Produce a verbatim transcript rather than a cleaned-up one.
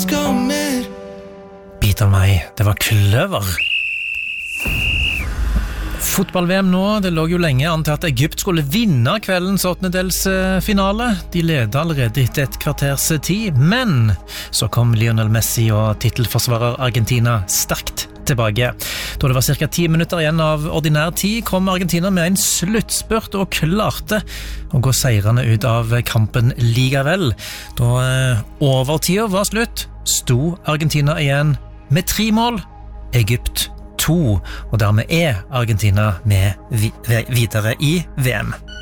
kommer. Biter meg, det var kløver. Fotball-V M nå, det lå jo lenge an til at Egypt skulle vinne kveldens åttendedelsfinale. De ledet allerede etter et kvarters tid, men så kom Lionel Messi og titelforsvarer Argentina sterkt tilbake. Da det var cirka ti minutter igjen av ordinær tid, kom Argentina med en sluttspurt og klarte å gå seirende ut av kampen likevel. Da overtida var slutt, sto Argentina igjen med tre mål, Egypt to, og dermed er Argentina med videre i V M.